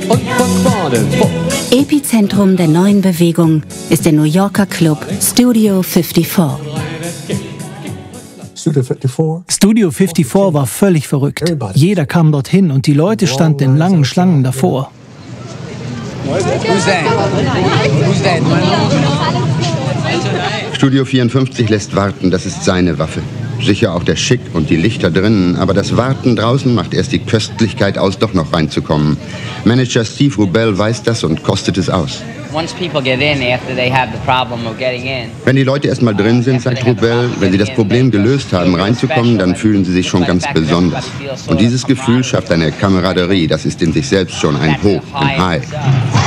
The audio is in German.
Epizentrum der neuen Bewegung ist der New Yorker Club Studio 54. Studio 54 war völlig verrückt. Jeder kam dorthin und die Leute standen in langen Schlangen davor. Studio 54 lässt warten, das ist seine Waffe. Sicher auch der Schick und die Lichter drinnen, aber das Warten draußen macht erst die Köstlichkeit aus, doch noch reinzukommen. Manager Steve Rubell weiß das und kostet es aus. Wenn die Leute erst mal drin sind, sagt Rubell, wenn sie das Problem gelöst haben, reinzukommen, dann fühlen sie sich schon ganz besonders. Und dieses Gefühl schafft eine Kameraderie, das ist in sich selbst schon ein Hoch, ein High.